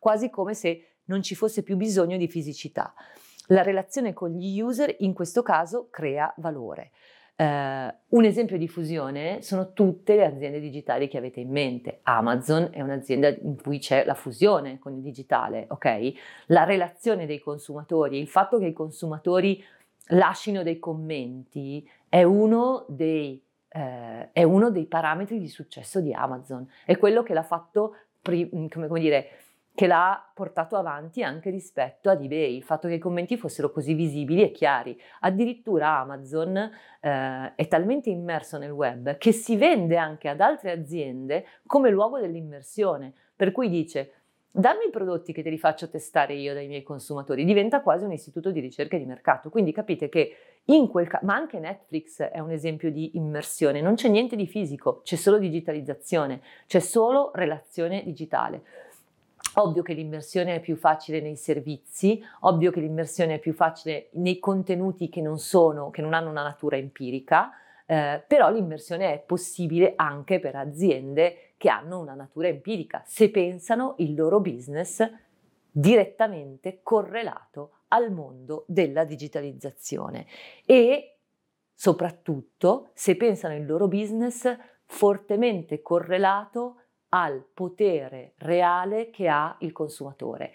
quasi come se non ci fosse più bisogno di fisicità. La relazione con gli user in questo caso crea valore. Un esempio di fusione sono tutte le aziende digitali che avete in mente. Amazon è un'azienda in cui c'è la fusione con il digitale, ok? La relazione dei consumatori, il fatto che i consumatori lasciino dei commenti è uno dei parametri di successo di Amazon, è quello che l'ha fatto, come dire, che l'ha portato avanti anche rispetto ad eBay, il fatto che i commenti fossero così visibili e chiari. Addirittura Amazon è talmente immerso nel web che si vende anche ad altre aziende come luogo dell'immersione, per cui dice: dammi i prodotti che te li faccio testare io dai miei consumatori, diventa quasi un istituto di ricerca e di mercato. Quindi capite che ma anche Netflix è un esempio di immersione, non c'è niente di fisico, c'è solo digitalizzazione, c'è solo relazione digitale. Ovvio che l'immersione è più facile nei servizi, ovvio che l'immersione è più facile nei contenuti che non hanno una natura empirica, però l'immersione è possibile anche per aziende che hanno una natura empirica, se pensano il loro business direttamente correlato al mondo della digitalizzazione e soprattutto se pensano il loro business fortemente correlato al potere reale che ha il consumatore.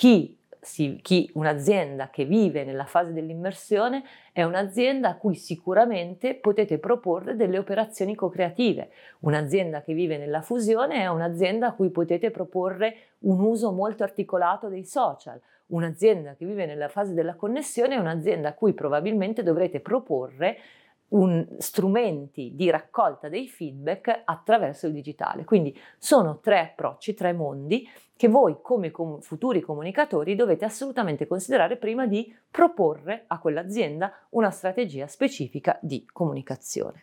Un'azienda che vive nella fase dell'immersione è un'azienda a cui sicuramente potete proporre delle operazioni co-creative. Un'azienda che vive nella fusione è un'azienda a cui potete proporre un uso molto articolato dei social. Un'azienda che vive nella fase della connessione è un'azienda a cui probabilmente dovrete proporre strumenti di raccolta dei feedback attraverso il digitale. Quindi sono 3 approcci, 3 mondi che voi come futuri comunicatori dovete assolutamente considerare prima di proporre a quell'azienda una strategia specifica di comunicazione.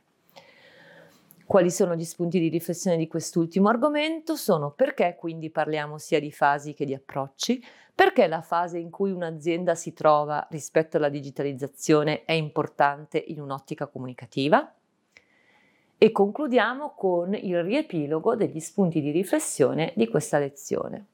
Quali sono gli spunti di riflessione di quest'ultimo argomento? Sono perché quindi parliamo sia di fasi che di approcci, perché la fase in cui un'azienda si trova rispetto alla digitalizzazione è importante in un'ottica comunicativa e concludiamo con il riepilogo degli spunti di riflessione di questa lezione.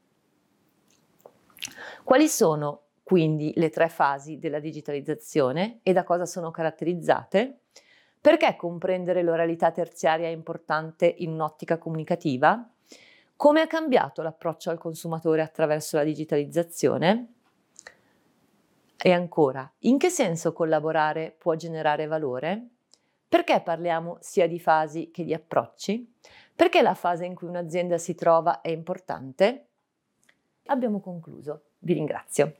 Quali sono quindi le 3 fasi della digitalizzazione e da cosa sono caratterizzate? Perché comprendere l'oralità terziaria è importante in un'ottica comunicativa? Come è cambiato l'approccio al consumatore attraverso la digitalizzazione? E ancora, in che senso collaborare può generare valore? Perché parliamo sia di fasi che di approcci? Perché la fase in cui un'azienda si trova è importante? Abbiamo concluso. Vi ringrazio.